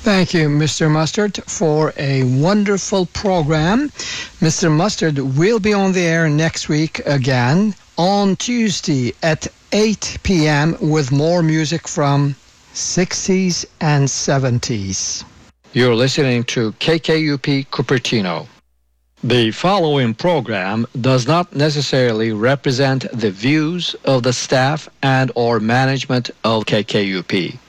Thank you, Mr. Mustard, for a wonderful program. Mr. Mustard will be on the air next week again on Tuesday at 8 p.m. with more music from 60s and 70s. You're listening to KKUP Cupertino. The following program does not necessarily represent the views of the staff and or management of KKUP.